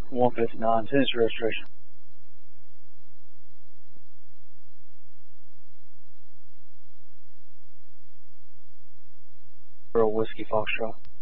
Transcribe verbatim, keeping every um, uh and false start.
one fifty-nine, finish registration. For a Whiskey Foxtrot.